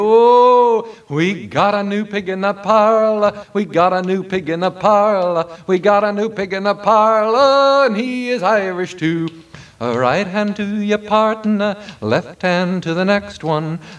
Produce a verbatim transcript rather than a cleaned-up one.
Oh, we got a new pig in the parlor. We got a new pig in the parlor. We got a new pig in the parlor, and he is Irish too. A right hand to your partner, left hand to the next one.